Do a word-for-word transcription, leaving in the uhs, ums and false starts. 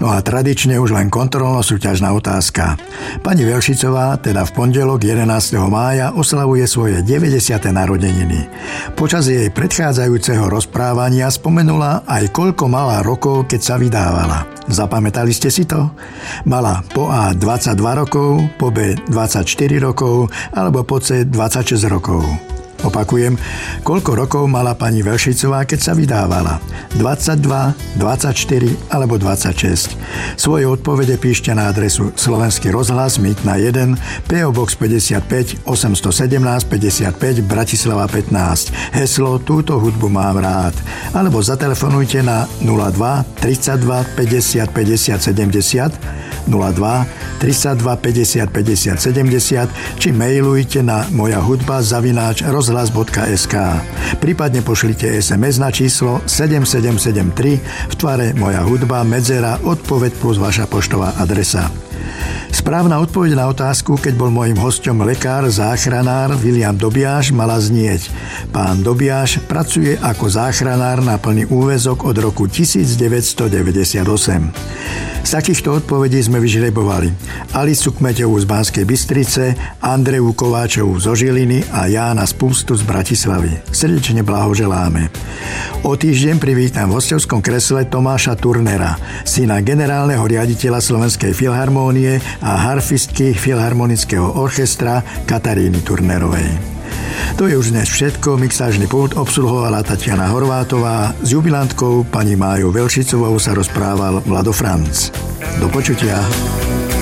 No a tradične už len kontrolno-súťažná otázka. Pani Velšicová teda v pondelok jedenásteho mája oslavuje svoje deväťdesiate narodeniny. Počas jej predchádzajúceho rozprávania spomenula aj koľko mala rokov, keď sa vydávala. Zapamätali ste si to? Mala po A dvadsaťdva rokov, po B dvadsaťštyri rokov alebo po C dvadsaťšesť rokov. Opakujem, koľko rokov mala pani Velšicová, keď sa vydávala? dvadsaťdva, dvadsaťštyri alebo dvadsaťšesť. Svoje odpovede píšte na adresu Slovenský rozhlas Mýtna jeden, pé ó Box päťdesiatpäť osemstosedemnásť päťdesiatpäť Bratislava pätnásť. Heslo Túto hudbu mám rád. Alebo zatelefonujte na nula dva tridsaťdva päťdesiat päťdesiat sedemdesiat, nula dva tridsaťdva päťdesiat päťdesiat sedemdesiat či mailujte na moja hudba zavináč rozhlas bodka es ká. Prípadne pošlite es em es na číslo sedem sedem sedem tri v tvare Moja hudba medzera odpoveď plus vaša poštová adresa. Správna odpoveď na otázku, keď bol mojím hosťom lekár, záchranár William Dobiaš, mala znieť: Pán Dobiaš pracuje ako záchranár na plný úväzok od roku devätnásťstodeväťdesiatosem. Z takýchto odpovedí sme vyžrebovali Alicu Kmeťovú z Banskej Bystrice, Andreju Kováčovú zo Žiliny a Jána Spustu z Bratislavy. Srdečne blahoželáme. O týždeň privítam v hostovskom kresle Tomáša Turnera, syna generálneho riaditeľa Slovenskej filharmónie a harfistky Filharmonického orchestra Kataríny Turnerovej. To je už dnes všetko. Mixážny pult obsluhovala Tatiana Horvátová. S jubilantkou pani Májou Velšicovou sa rozprával Vlado Franc. Do počutia.